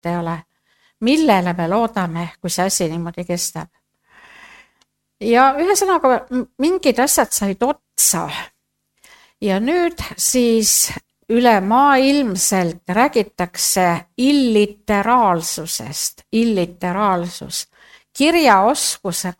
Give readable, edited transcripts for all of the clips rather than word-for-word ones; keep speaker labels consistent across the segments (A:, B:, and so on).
A: ei ole. Millele me loodame, kui see asi niimoodi kestab? Ja ühesõnaga mingid asjad said otsa. Ja nüüd siis üle maailmselt räägitakse illiteraalsusest. Illiteraalsus. Kirjaoskuse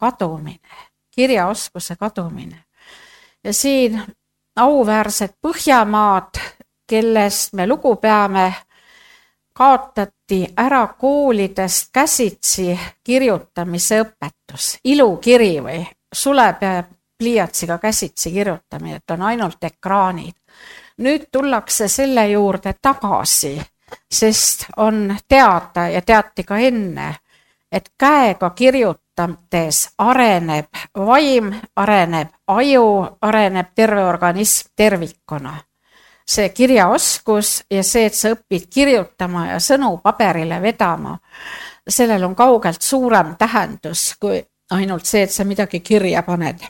A: kadumine. Ja siin auväärsed Põhjamaad, kellest me lugu peame, kaotati ära koolidest käsitsi kirjutamise õpetus. Ilukiri või suleb ja pliiatsiga käsitsi kirjutamine, et on ainult ekraanid. Nüüd tullakse selle juurde tagasi, sest on teada ja teati ka enne, et käega kirjutades areneb vaim, areneb aju, areneb terve organism tervikuna. See kirjaoskus ja see, et sa õpid kirjutama ja sõnu paberile vedama, sellel on kaugelt suurem tähendus kui ainult see, et sa midagi kirja paned.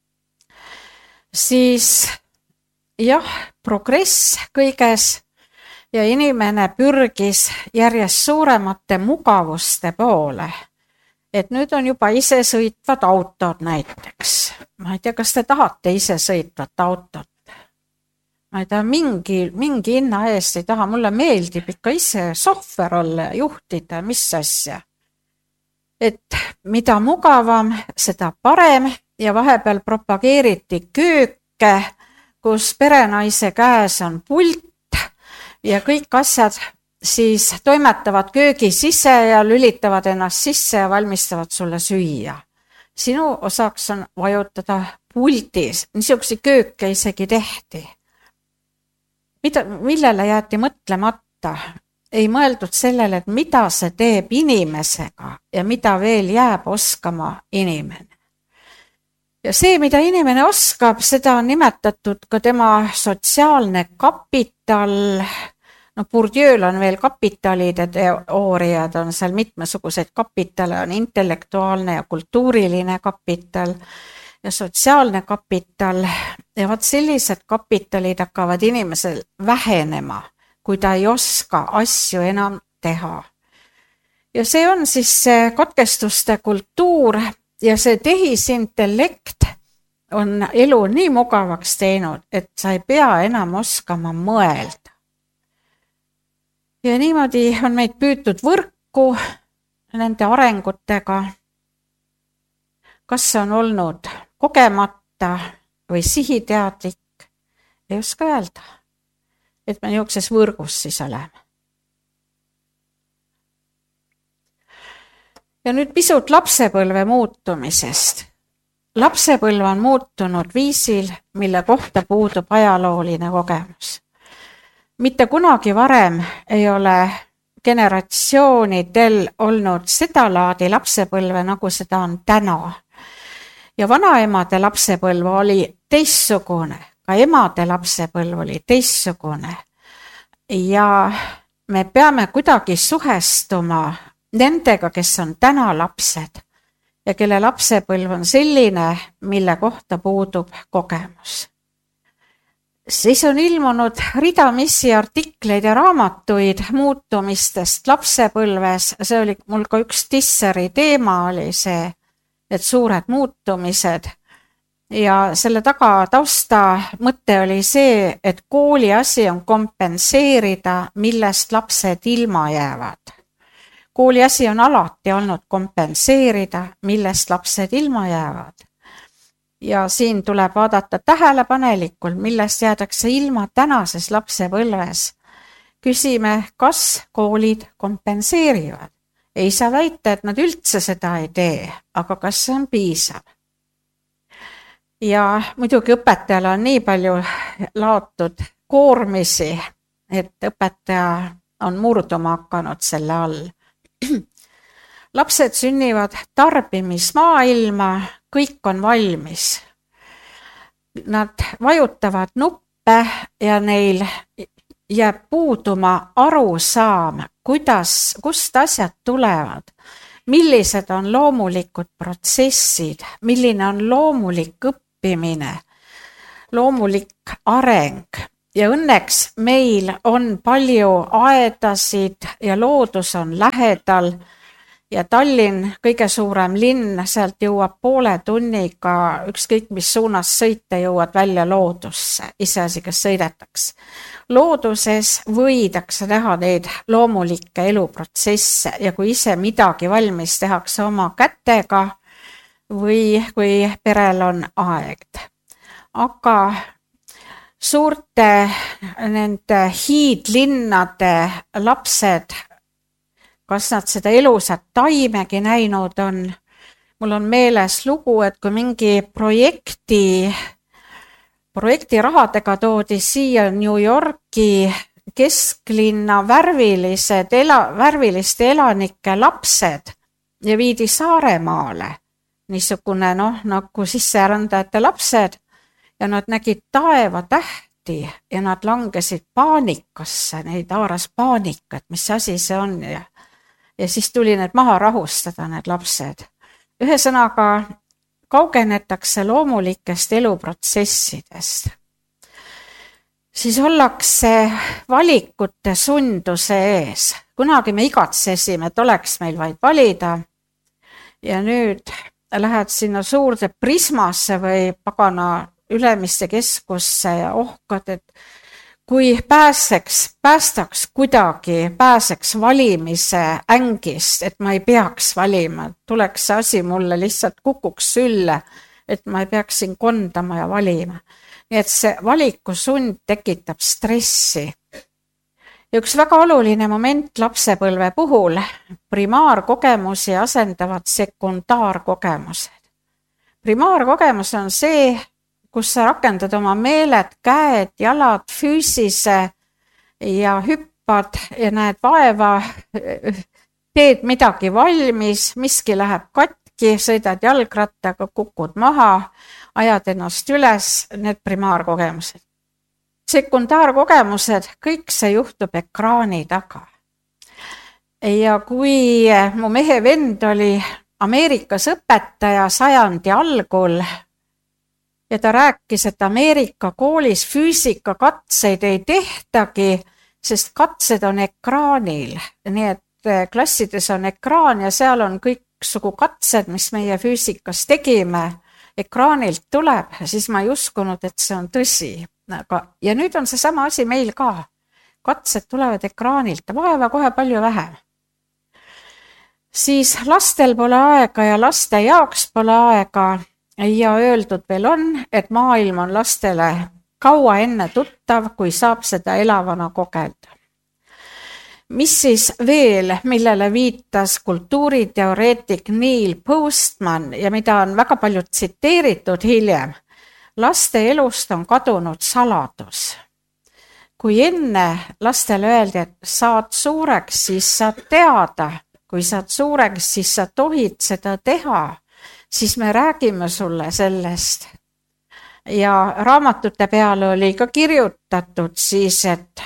A: Siis jah, progress kõiges ja inimene pürgis järjest suuremate mugavuste poole. Et nüüd on juba isesõitvad autod näiteks. Ma ei tea, kas te tahate isesõitvat autot? Ma ei tea, mingi hinna eest ei taha. Mulle meeldib ikka ise sohver olla ja juhtida, mis asja. Et mida mugavam, seda parem ja vahepeal propageeriti kööke, kus perenaise käes on pult ja kõik asjad siis toimetavad köögi sisse ja lülitavad ennast sisse ja valmistavad sulle süüa. Sinu osaks on vajutada pultis, niisuguse kööke isegi tehti. Millele jäeti mõtlemata? Ei mõeldud sellele, et mida see teeb inimesega ja mida veel jääb oskama inimene. Ja see, mida inimene oskab, seda on nimetatud ka tema sotsiaalne kapital. No Bourdieu'l on veel kapitalide teooriad, on seal mitmesuguseid kapitale, on intellektuaalne ja kultuuriline kapital ja sotsiaalne kapital. Ja vaat sellised kapitalid hakkavad inimesel vähenema, kui ta ei oska asju enam teha. Ja see on siis see katkestuste kultuur ja see tehisintellekt on elu nii mugavaks teinud, et sa ei pea enam oskama mõelda. Ja niimoodi on meid püütud võrku nende arengutega. Kas see on olnud kogemata või sihiteadlik, ei oska öelda, et me niisuguses võrgus siis oleme. Ja nüüd pisut lapsepõlve muutumisest. Lapsepõlv on muutunud viisil, mille kohta puudub ajalooline kogemus. Mitte kunagi varem ei ole generatsioonidel olnud seda laadi lapsepõlve, nagu seda on täna. Ja vanaemade lapsepõlv oli teistsugune, ka emade lapsepõlv oli teistsugune. Ja me peame kuidagi suhestuma nendega, kes on täna lapsed ja kelle lapsepõlv on selline, mille kohta puudub kogemus. Siis on ilmunud ridamisi artikleid ja raamatuid muutumistest lapsepõlves. See oli mul ka üks Tisseri teema oli see, et suured muutumised. Ja selle taga tausta mõte oli see, et kooli asi on kompenseerida, millest lapsed ilma jäävad. Kooli asi on alati olnud kompenseerida, millest lapsed ilma jäävad. Ja siin tuleb vaadata tähelepanelikult, millest jäädakse ilma tänases lapsepõlves. Küsime, kas koolid kompenseerivad. Ei saa väita, et nad üldse seda ei tee, aga kas see on piisav? Ja muidugi õpetajal on nii palju laotud koormisi, et õpetaja on murduma hakanud selle all. Lapsed sünnivad tarbimismaailma, kõik on valmis. Nad vajutavad nuppe ja neil jääb puuduma arusaam, kust asjad tulevad, millised on loomulikud protsessid, milline on loomulik õppimine, loomulik areng. ja õnneks meil on palju aedasid ja loodus on lähedal ja Tallinn, kõige suurem linn, sealt jõuab poole tunniga ükskõik mis suunas sõita, jõuad välja loodusse, iseasi, kas sõidetaks. Looduses võidakse näha neid loomulikke eluprotsesse ja kui ise midagi valmis tehakse oma kätega või kui perel on aeg. Aga suurte nende hiidlinnade lapsed, kas nad seda elusat taimegi näinud on? Mul on meeles lugu, et kui mingi projekti rahadega toodi siia New Yorki kesklinna värviliste elanike lapsed ja viidi Saaremaale, niisugune nagu sisserändajate lapsed, ja nad nägid taevatähti ja nad langesid paanikasse, neid haaras paanika, et mis asi see on ja siis tuli need maha rahustada, need lapsed. Ühesõnaga, kaugenetakse loomulikest eluprotsessidest. Siis ollakse valikute sunduse ees. Kunagi me igatsesime, et oleks meil vaid valida. Ja nüüd lähed sinna suurde Prismasse või pagana Ülemiste keskusse ja ohkad, et kui päästaks valimise ängist, et ma ei peaks valima, tuleks see asi mulle lihtsalt kukuks sülle, et ma ei peaks siin kondama ja valima. Nii et see valikusund tekitab stressi. Ja üks väga oluline moment lapsepõlve puhul, primaarkogemusi asendavad sekundaarkogemused. Primaarkogemus on see, kus sa rakendad oma meeled, käed, jalad, füüsise ja hüppad ja näed vaeva, teed midagi valmis, miski läheb katki, sõidad jalgrattaga, kukud maha, ajad ennast üles, need primaarkogemused. Sekundaarkogemused, kõik see juhtub ekraani taga. Ja kui mu mehe vend oli Ameerikas õpetaja sajandi algul, ja ta rääkis, et Ameerika koolis füüsikakatseid ei tehtagi, sest katsed on ekraanil. Nii et klassides on ekraan ja seal on kõiksugu katsed, mis meie füüsikas tegime. Ekraanilt tuleb, siis ma ei uskunud, et see on tõsi. Ja nüüd on see sama asi meil ka. Katsed tulevad ekraanilt, vaeva kohe palju vähem. Siis lastel pole aega ja laste jaoks pole aega. Ja öeldud veel on, et maailm on lastele kaua enne tuttav, kui saab seda elavana kogelda. Mis siis veel, millele viitas kultuuriteoreetik Neil Postman ja mida on väga palju tsiteeritud hiljem, laste elust on kadunud saladus. Kui enne lastele öeldi, et saad suureks, siis saad teada, kui saad suureks, siis sa tohid seda teha, siis me räägime sulle sellest. Ja raamatute peale oli ka kirjutatud siis, et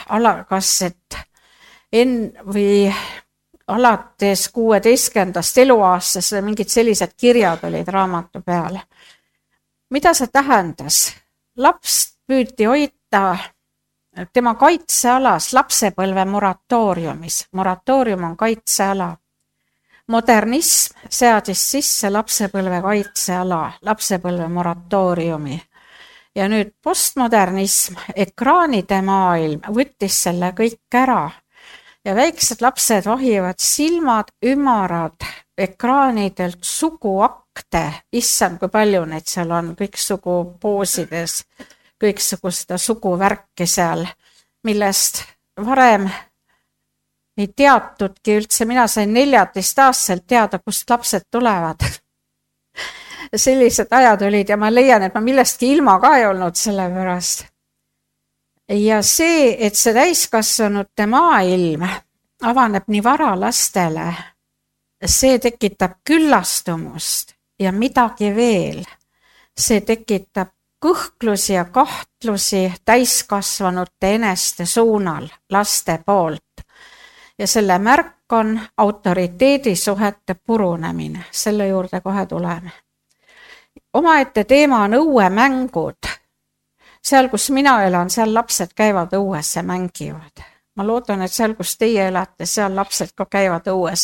A: või alates 16. eluaastas mingid sellised kirjad olid raamatu peale. Mida see tähendas? Laps püüti hoida tema kaitsealas lapsepõlve moratooriumis. Moratoorium on kaitseala. Modernism seadis sisse lapsepõlve kaitseala, lapsepõlve moratooriumi. Ja nüüd postmodernism, ekraanide maailm võttis selle kõik ära. Ja väiksed lapsed vahivad silmad, ümarad ekraanidelt suguakte. Issand, kui palju neid seal on, kõiksugu poosides, kõiksugu seda suguvärki seal, millest varem ei teatudki üldse, mina sain 14-aastaselt teada, kust lapsed tulevad. Sellised ajad olid ja ma leian, et ma millestki ilma ka ei olnud selle pärast. Ja see, et see täiskasvanute maailm avaneb nii vara lastele, see tekitab küllastumust ja midagi veel. See tekitab kõhklusi ja kahtlusi täiskasvanute eneste suunal laste poolt. Ja selle märk on autoriteedisuhete purunemine. Selle juurde kohe tuleme. Omaette teema on õuemängud. seal, kus mina elan, seal lapsed käivad õues ja mängivad. Ma loodan, et seal, kus teie elate, seal lapsed ka käivad õues